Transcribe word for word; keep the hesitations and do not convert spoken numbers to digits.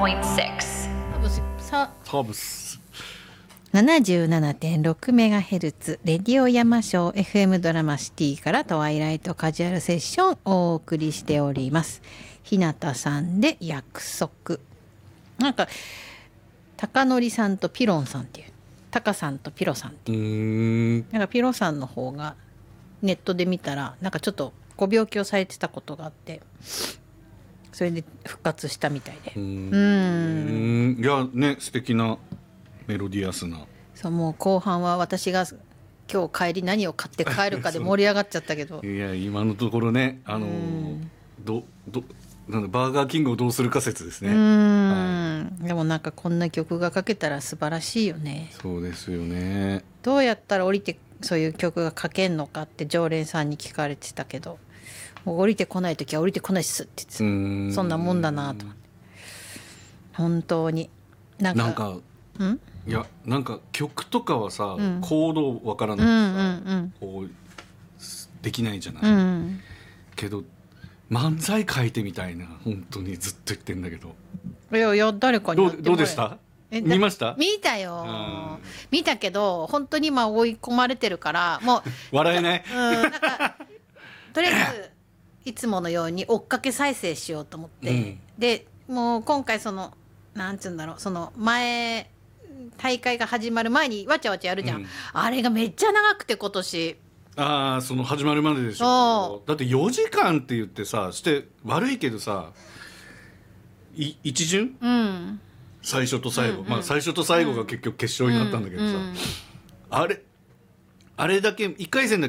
ポイントシックスタブスななじゅうななてんろくメガヘルツ レディオ山椒 エフエム ドラマシティからトワイライトカジュアルセッションをお送りしております。日向さんで約束。なんか高則さんとピロンさんっていう、タカさんとピロさんっていう、 うーんなんかピロさんの方がネットで見たらなんかちょっとご病気をされてたことがあって、それで復活したみたいで、 うーんうんいやね、素敵なメロディアスな。 そう、もう後半は私が今日帰り何を買って帰るかで盛り上がっちゃったけどいや今のところね、あのー、どどなんだバーガーキングをどうするか説ですね。 うーん、はい、でもなんかこんな曲が書けたら素晴らしいよね。 そうですよね。 どうやったら降りてそういう曲が書けんのかって常連さんに聞かれてたけど、もう降りてこない時は降りてこないっすって言ってた。うーん、そんなもんだなと思って。本当になんかなんかんいやなんか曲とかはさ、うん、コードわからなくてさ、うんうんうん、こうできないじゃない、うん、けど漫才書いてみたいな、本当にずっと言ってんだけど。 いやいや誰かにやってもらえ。 どう、どうでした？見ました？ 見たよ、見たけど本当に今追い込まれてるからもう笑えない、 うん、なんかとりあえずいつものように追っかけ再生しようと思って、うん、でもう今回そのなんつうんだろう、その前大会が始まる前にわちゃわちゃやるじゃん、うん、あれがめっちゃ長くて今年。 ああ、その始まるまででしょ。だってよじかんって言ってさ、して悪いけどさい一巡、うん、最初と最後、うんうん、まあ最初と最後が結局決勝になったんだけどさ、うんうん、あれあれだけいっかい戦だけ